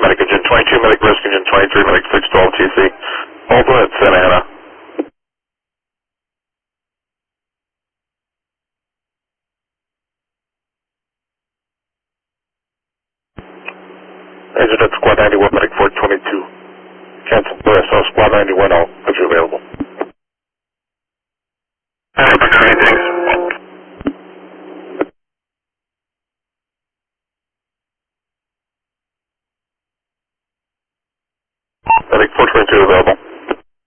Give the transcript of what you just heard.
Medic Engine 22, Medic Risk Engine 23, Medic 612 TC. Alternate Santa Ana. Agent at Squad 91, Medic 422. Cancel. So Squad 91, I'll put you available. Medic 422 available.